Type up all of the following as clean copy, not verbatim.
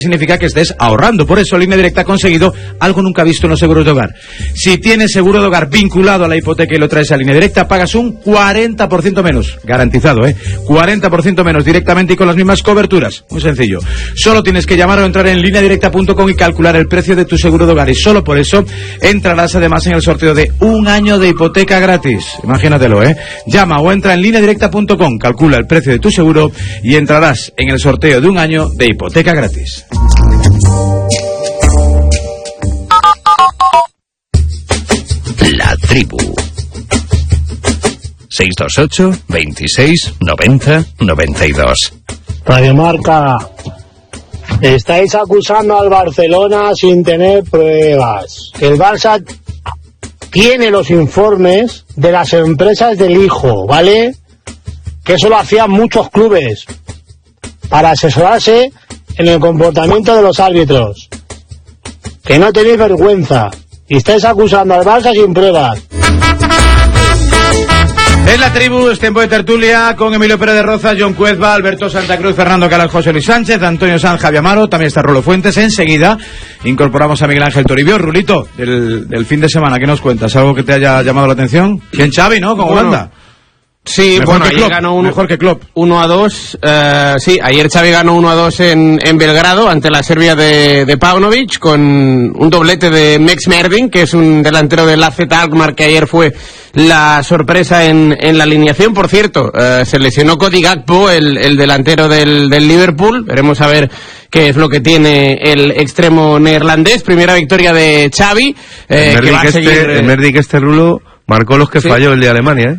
significa que estés ahorrando. Por eso Línea Directa ha conseguido algo nunca visto en los seguros de hogar. Si tienes seguro de hogar vinculado a la hipoteca y lo traes a Línea Directa, pagas un 40% menos, garantizado, 40% menos directamente y con las mismas coberturas. Muy sencillo. Solo tienes que llamar o entrar en lineadirecta.com y calcular el precio de tu seguro de hogar, y solo por eso entrarás además en el sorteo de un año de hipoteca gratis. Imagínatelo, Llama o entra en lineadirecta.com, calcula el precio de tu seguro y entrarás en el sorteo de un año de hipoteca gratis. La Tribu 628 26 90 92. Radio Marca. Estáis acusando al Barcelona sin tener pruebas. El Barça tiene los informes de las empresas del hijo, ¿vale? Que eso lo hacían muchos clubes para asesorarse en el comportamiento de los árbitros. Que no tenéis vergüenza y estáis acusando al Barça sin pruebas. En La Tribu es tiempo de tertulia con Emilio Pérez de Roza, John Cuezba, Alberto Santa Cruz, Fernando Calas, José Luis Sánchez, Antonio Sanz, Javier Amaro, también está Rulo Fuentes. Enseguida incorporamos a Miguel Ángel Toribio. Rulito, del fin de semana, ¿qué nos cuentas? ¿Algo que te haya llamado la atención? Bien, Xavi, ¿no? Con Holanda. Sí, mejor ayer ganó mejor que Klopp. 1-2. Sí, ayer Xavi ganó 1-2 en Belgrado ante la Serbia de Paunovic, con un doblete de Mex Merdin, que es un delantero del AZ Alkmaar, que ayer fue la sorpresa en la alineación. Por cierto, se lesionó Cody Gakpo, el delantero del Liverpool. Veremos a ver qué es lo que tiene el extremo neerlandés. Primera victoria de Xavi. Que va a seguir, el Merdi que Rulo marcó los que falló el de Alemania,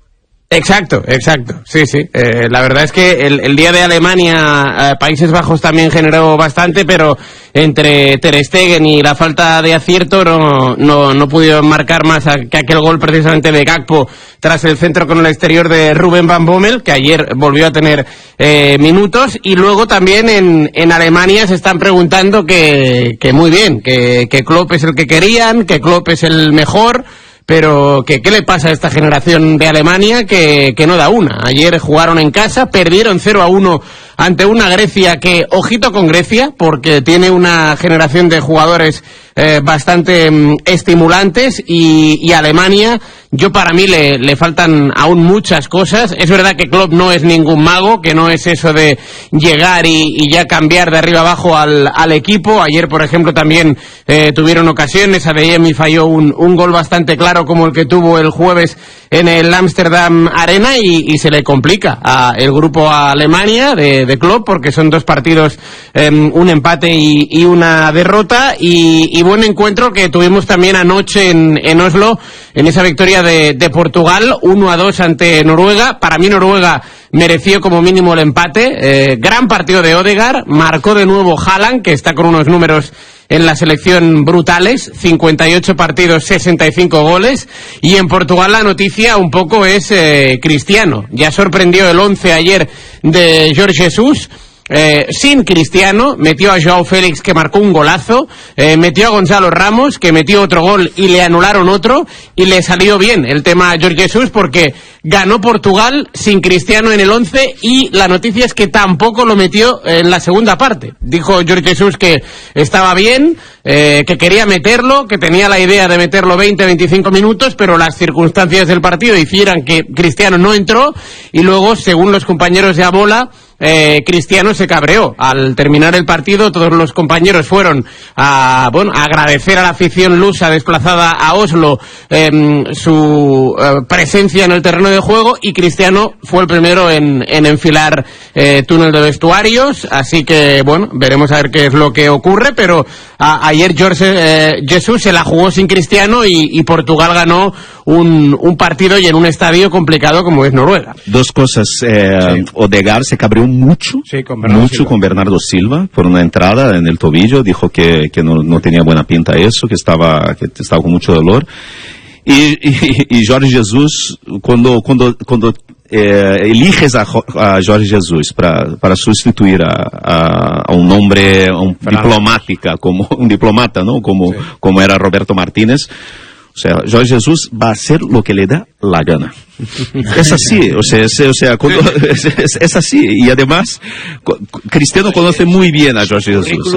Exacto, sí. La verdad es que el día de Alemania, Países Bajos también generó bastante, pero entre Ter Stegen y la falta de acierto no pudieron marcar más que aquel gol precisamente de Gakpo tras el centro con el exterior de Ruben Van Bommel, que ayer volvió a tener minutos. Y luego también en Alemania se están preguntando que muy bien, que Klopp es el que querían, que Klopp es el mejor. Pero ¿qué le pasa a esta generación de Alemania que no da una? Ayer jugaron en casa, perdieron 0-1 ante una Grecia que, ojito con Grecia, porque tiene una generación de jugadores bastante estimulantes, y Alemania, para mí le faltan aún muchas cosas. Es verdad que Klopp no es ningún mago, que no es eso de llegar y ya cambiar de arriba abajo al equipo. Ayer, por ejemplo, también tuvieron ocasiones. Adeyemi falló un gol bastante claro como el que tuvo el jueves en el Amsterdam Arena, y se le complica el grupo a Alemania de Klopp, porque son 2 partidos, un empate y una derrota, y buen encuentro que tuvimos también anoche en Oslo, en esa victoria de Portugal 1-2 ante Noruega. Para mí Noruega mereció como mínimo el empate. Gran partido de Ødegaard, marcó de nuevo Haaland, que está con unos números en la selección brutales, 58 partidos, 65 goles, y en Portugal la noticia un poco es Cristiano. Ya sorprendió el 11 ayer de Jorge Jesus. Sin Cristiano, metió a Joao Félix, que marcó un golazo, metió a Gonzalo Ramos, que metió otro gol y le anularon otro, y le salió bien el tema a Jorge Jesus, porque ganó Portugal sin Cristiano en el 11, y la noticia es que tampoco lo metió en la segunda parte. Dijo Jorge Jesus que estaba bien, que quería meterlo, que tenía la idea de meterlo 20-25 minutos, pero las circunstancias del partido hicieran que Cristiano no entró, y luego, según los compañeros de Abola, Cristiano se cabreó. Al terminar el partido, todos los compañeros fueron a agradecer a la afición lusa desplazada a Oslo su presencia en el terreno de juego, y Cristiano fue el primero en enfilar túnel de vestuarios. Así que veremos a ver qué es lo que ocurre, pero ayer Jesús se la jugó sin Cristiano, y Portugal ganó un partido y en un estadio complicado como es Noruega. 2 cosas. Ødegaard se cabreó mucho con Bernardo Silva por una entrada en el tobillo. Dijo que no tenía buena pinta eso, que estaba con mucho dolor. Y Jorge Jesus, cuando eliges a Jorge Jesus para sustituir a un hombre, un diplomata, ¿no? Como era Roberto Martínez. O sea, Jorge Jesus va a hacer lo que le da la gana. Es así, es así. Y además, Cristiano conoce muy bien a Jorge Jesus.